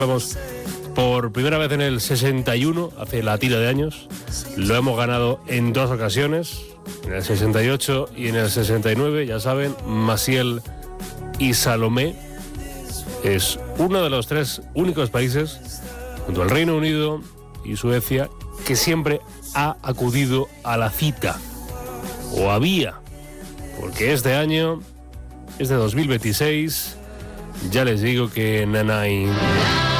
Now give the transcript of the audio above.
Vamos por primera vez en el 61, hace la tira de años. Lo hemos ganado en 2 ocasiones, en el 68 y en el 69. Ya saben, Maciel y Salomé. Es uno de los 3 únicos países, junto al Reino Unido y Suecia, que siempre ha acudido a la cita, o había, porque este año, este 2026, ya les digo que Nanay.